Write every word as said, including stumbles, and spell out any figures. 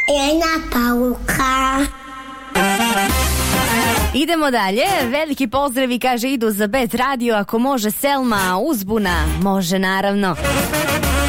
Jedna pauka. Idemo dalje, veliki pozdravi, kaže, idu za Bet Radio, ako može Selma, Uzbuna, može naravno.